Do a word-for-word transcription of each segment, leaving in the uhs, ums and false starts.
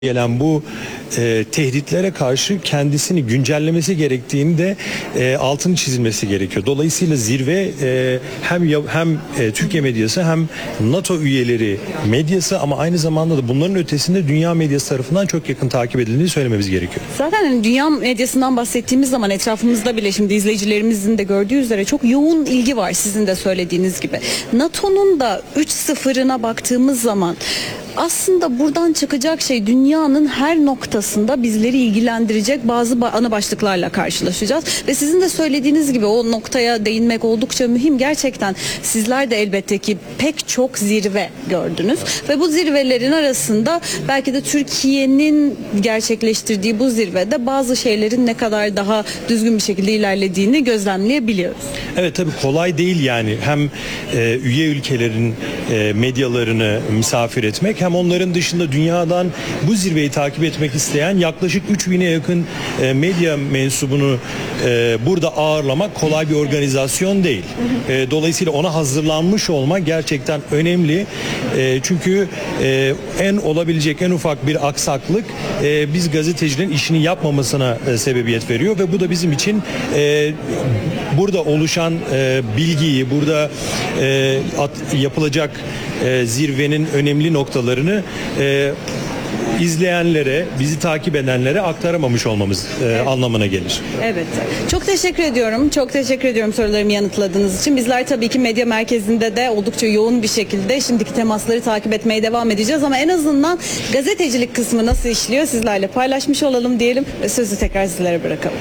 gelen bu e, tehditlere karşı kendisini güncellemesi gerektiğini de e, altını çizilmesi gerekiyor. Dolayısıyla zirve e, hem hem e, Türkiye medyası hem NATO üyeleri medyası ama aynı zamanda da bunların ötesinde dünya medyası tarafından çok yakın takip edildiğini söylememiz gerekiyor. Zaten hani dünya medyasından bahsettiğimiz zaman etrafımızda bile şimdi izleyicilerimizin de gördüğü üzere çok yoğun ilgi var, sizin de söylediğiniz gibi. NATO'nun da üç sıfırına baktığımız zaman aslında buradan çıkacak şey, dünyanın her noktasında bizleri ilgilendirecek bazı ana başlıklarla karşılaşacağız. Ve sizin de söylediğiniz gibi o noktaya değinmek oldukça mühim. Gerçekten sizler de elbette ki pek çok zirve gördünüz. Ve bu zirvelerin arasında belki de Türkiye'nin gerçekleştirdiği bu zirvede bazı şeylerin ne kadar daha düzgün bir şekilde ilerlediğini gözlemleyebiliyoruz. Evet, tabii kolay değil yani hem e, üye ülkelerin e, medyalarını misafir etmek, hem onların dışında dünyadan bu zirveyi takip etmek isteyen yaklaşık üç bine yakın e, medya mensubunu e, burada ağırlamak kolay bir organizasyon değil. E, dolayısıyla ona hazırlanmış olmak gerçekten önemli. E, çünkü e, en olabilecek en ufak bir aksaklık e, biz gazetecilerin işini yapmamasına e, sebebiyet veriyor ve bu da bizim için e, burada oluşan e, bilgiyi, burada e, at, yapılacak e, zirvenin önemli noktalarını e, izleyenlere, bizi takip edenlere aktaramamış olmamız e, evet. anlamına gelir. Evet. Çok teşekkür ediyorum. Çok teşekkür ediyorum sorularımı yanıtladığınız için. Bizler tabii ki medya merkezinde de oldukça yoğun bir şekilde şimdiki temasları takip etmeye devam edeceğiz ama en azından gazetecilik kısmı nasıl işliyor sizlerle paylaşmış olalım diyelim ve sözü tekrar sizlere bırakalım.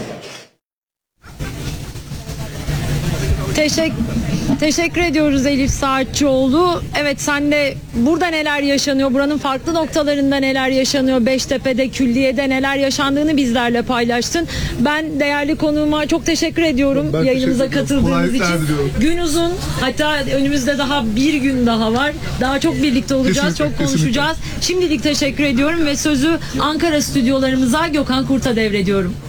Teşekkür, teşekkür ediyoruz Elif Saatçıoğlu. Evet, sen de burada neler yaşanıyor, buranın farklı noktalarında neler yaşanıyor, Beştepe'de, Külliye'de neler yaşandığını bizlerle paylaştın. Ben değerli konuğuma çok teşekkür ediyorum ben yayınımıza teşekkür katıldığınız için. Gün uzun, hatta önümüzde daha bir gün daha var. Daha çok birlikte olacağız, kesinlikle, çok konuşacağız. Kesinlikle. Şimdilik teşekkür ediyorum ve sözü Ankara stüdyolarımıza Gökhan Kurt'a devrediyorum.